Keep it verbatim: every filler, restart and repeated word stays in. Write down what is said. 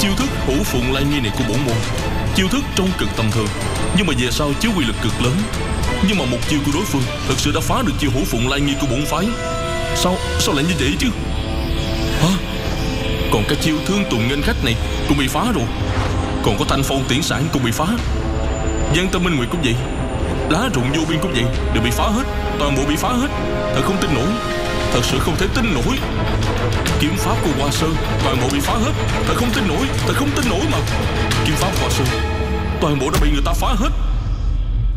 Chiêu thức Hổ Phượng Lai Nghi này của bổn môn, chiêu thức trông cực tầm thường, nhưng mà về sau chứa quy lực cực lớn. Nhưng mà một chiêu của đối phương thực sự đã phá được chiêu Hổ Phượng Lai Nghi của bổn phái. Sao, sao lại như vậy chứ? Hả? Còn cái chiêu Thương Tùng Nghênh Khách này cũng bị phá rồi. Còn có Thanh Phong Tiễn Sản cũng bị phá. Giang Tâm Minh Nguyệt cũng vậy, Lá Rụng Vô Biên cũng vậy, đều bị phá hết. Toàn bộ bị phá hết. Thật không tin nổi, thật sự không thể tin nổi. Kiếm pháp của Hoa Sơn toàn bộ bị phá hết. Thật không tin nổi, thật không tin nổi mà. Kiếm pháp Hoa Sơn toàn bộ đã bị người ta phá hết.